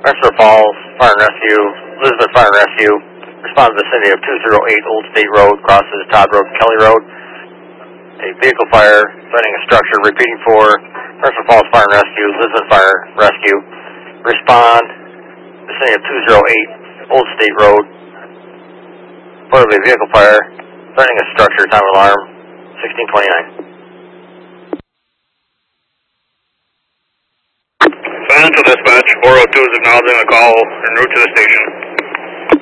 Rensselaer Falls Fire and Rescue, Elizabeth Fire and Rescue, responds to the vicinity of 208 Old State Road, crosses Todd Road and Kelly Road. A vehicle fire threatening a structure, repeating for Rensselaer Falls Fire and Rescue, Elizabeth Fire Rescue, respond vicinity of 208 Old State Road. Report of a vehicle fire threatening a structure, time of alarm 1629. Financial Dispatch 402 is acknowledging the call en route to the station.